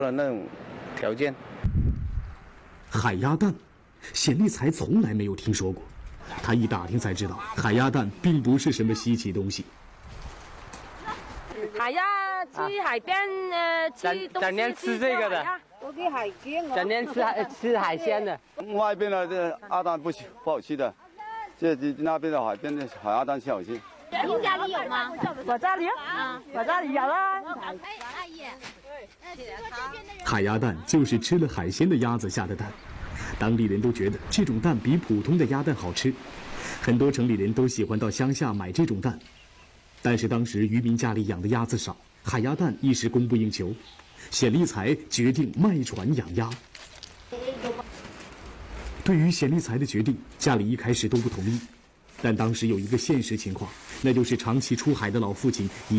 那种条件。 海鸭蛋，显利才从来没有听说过。他一打听才知道，海鸭蛋并不是什么稀奇东西。 海鸭去海边整天吃这个的，整天吃海鲜的。 外边的这鸭蛋不好吃的，这那边的海边的海鸭蛋是好吃。 您家里有吗？ 我家里我家里有啦。 阿姨， 海鸭蛋就是吃了海鲜的鸭子下的蛋，当地人都觉得这种蛋比普通的鸭蛋好吃，很多城里人都喜欢到乡下买这种蛋。但是当时渔民家里养的鸭子少，海鸭蛋一时供不应求，显利才决定卖船养鸭。对于显利才的决定，家里一开始都不同意，但当时有一个现实情况，那就是长期出海的老父亲